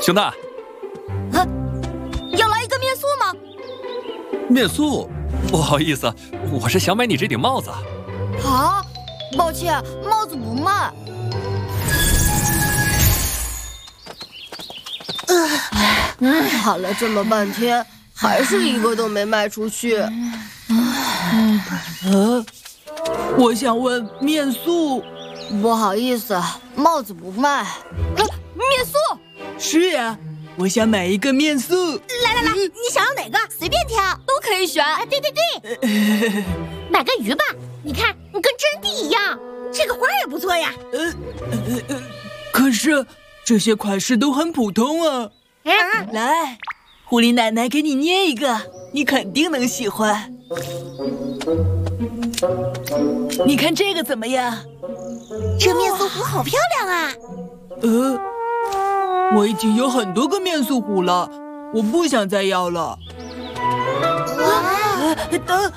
熊大， 要来一个面塑吗？ 面塑？不好意思，我是想买你这顶帽子。 啊，抱歉，帽子不卖。喊了这么半天，还是一个都没卖出去。 我想问面塑。 不好意思，帽子不卖。面塑？ 是呀，我想买一个面塑。 来，你想要哪个？随便挑， 都可以选。 对，买个鱼吧，你看，你跟真的一样。这个花也不错呀。 可是这些款式都很普通啊。来，狐狸奶奶给你捏一个，你肯定能喜欢。你看这个怎么样？ 这面塑壶好漂亮啊！ 我已经有很多个面塑壶了，我不想再要了。等，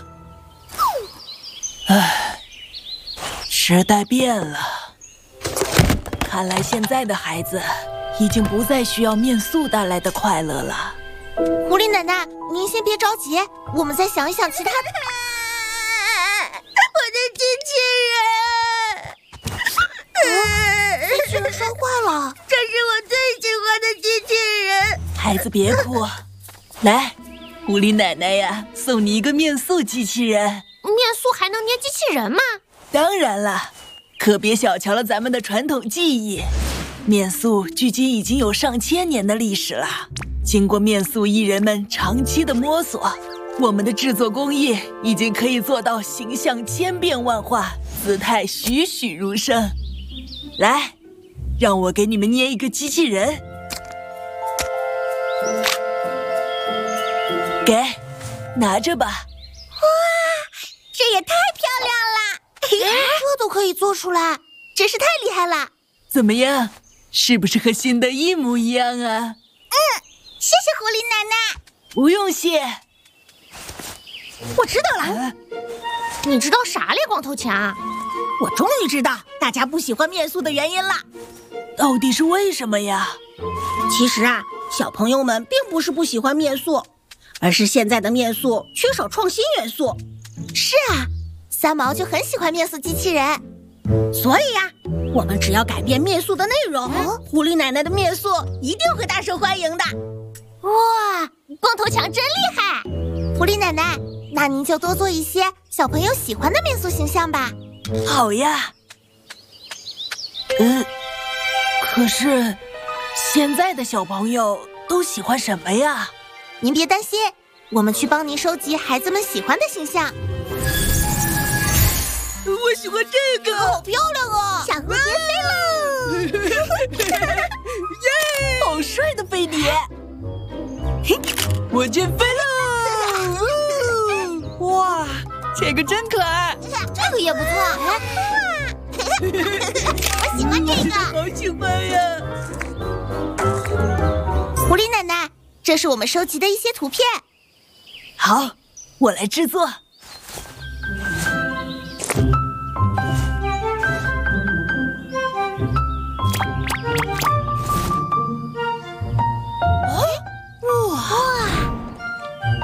时代变了，看来现在的孩子已经不再需要面塑带来的快乐了。 狐狸奶奶，您先别着急，我们再想一想其他的。我的机器人摔坏了，这是我最喜欢的机器人。 孩子别哭，来，狐狸奶奶呀，送你一个面塑机器人。 面塑还能捏机器人吗？ 当然了，可别小瞧了咱们的传统技艺。面塑距今已经有上千年的历史了，经过面塑艺人们长期的摸索，我们的制作工艺已经可以做到形象千变万化，姿态栩栩如生。来，让我给你们捏一个机器人。给，拿着吧。 哇，这也太漂亮了！这都可以做出来，真是太厉害了。 怎么样，是不是和新的一模一样啊？ 谢谢狐狸奶奶。 不用谢。 我知道了。你知道啥嘞，光头强？我终于知道大家不喜欢面塑的原因了。 到底是为什么呀？ 其实啊，小朋友们并不是不喜欢面塑，而是现在的面塑缺少创新元素。是啊，三毛就很喜欢面塑机器人。所以呀，我们只要改变面塑的内容，狐狸奶奶的面塑一定会大受欢迎的。哇，光头强真厉害！狐狸奶奶，那您就多做一些小朋友喜欢的面塑形象吧。 好呀。可是现在的小朋友都喜欢什么呀？ 您别担心，我们去帮您收集孩子们喜欢的形象。 我喜欢这个， 好漂亮啊！小蝴蝶飞喽！ 耶，好帅的飞碟！我先飞喽！哇，这个真可爱。 这个也不错。我喜欢这个， 好喜欢呀！ 狐狸奶奶，这是我们收集的一些图片。 好，我来制作。